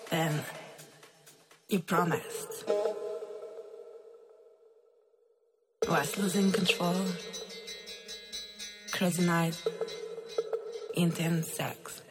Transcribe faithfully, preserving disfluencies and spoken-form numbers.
Then you promised. Was losing control. Crazy night. Intense sex.